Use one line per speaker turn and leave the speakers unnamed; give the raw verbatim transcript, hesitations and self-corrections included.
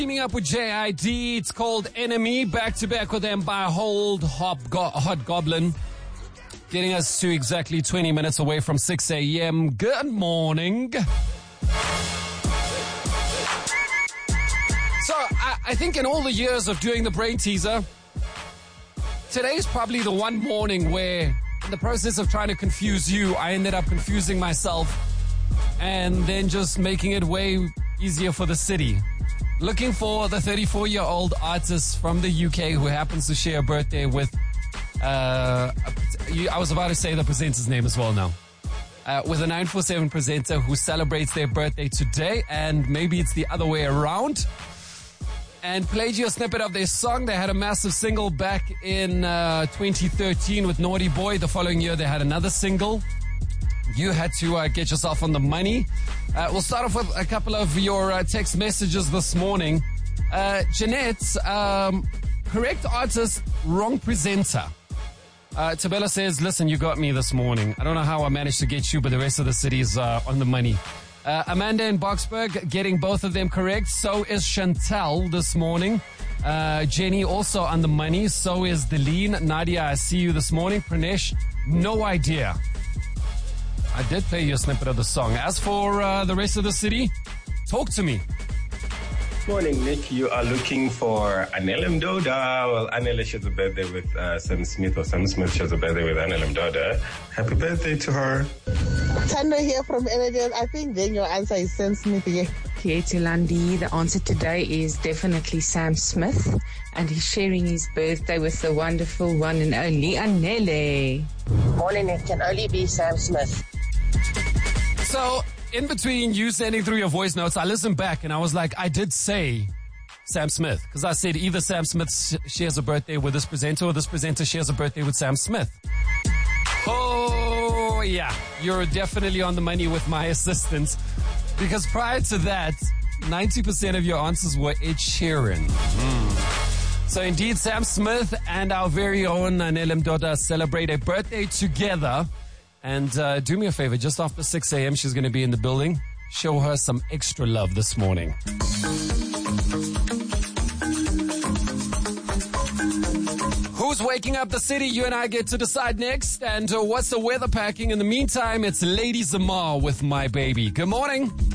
Teaming up with J I D, it's called Enemy. Back to back with them by Hold Hop Go- Hot Goblin. Getting us to exactly twenty minutes away from six a.m. Good morning. So I, I think in all the years of doing the brain teaser, today's probably the one morning where in the process of trying to confuse you, I ended up confusing myself and then just making it way easier for the city. Looking for the thirty-four-year-old artist from the U K who happens to share a birthday with, uh, I was about to say the presenter's name as well now, uh, with a nine four seven presenter who celebrates their birthday today, and maybe it's the other way around. And played you a snippet of their song. They had a massive single back in uh, twenty thirteen with Naughty Boy. The following year, they had another single. You had to uh, get yourself on the money. Uh, we'll start off with a couple of your uh, text messages this morning. Uh, Jeanette, um, correct artist, wrong presenter. Uh, Tabella says, listen, you got me this morning. I don't know how I managed to get you, but the rest of the city's uh, on the money. Uh, Amanda in Boxburg getting both of them correct. So is Chantal this morning. Uh, Jenny also on the money. So is Deline. Nadia, I see you this morning. Pranesh, no idea. I did play you a snippet of the song. As for uh, the rest of the city, talk to me.
Morning, Nick. You are looking for Anel Mdoda. Well, Anel shares a birthday with uh, Sam Smith, or Sam Smith shares a birthday with Anel Mdoda. Happy birthday to her.
Tando here from Energy. I think then your answer is Sam Smith again.
Kietilandi, the answer today is definitely Sam Smith, and he's sharing his birthday with the wonderful one and only Anele.
Morning, it can only be Sam Smith.
So, in between you sending through your voice notes, I listened back and I was like, I did say Sam Smith, because I said either Sam Smith sh- shares a birthday with this presenter or this presenter shares a birthday with Sam Smith. Oh, yeah, you're definitely on the money with my assistance, because prior to that, ninety percent of your answers were Ed Sheeran. Mm. So indeed, Sam Smith and our very own Anel Mdoda celebrate a birthday together. And uh, do me a favor, just after six a.m., she's going to be in the building. Show her some extra love this morning. Who's waking up the city? You and I get to decide next. And uh, what's the weather packing? In the meantime, it's Lady Zamar with My Baby. Good morning.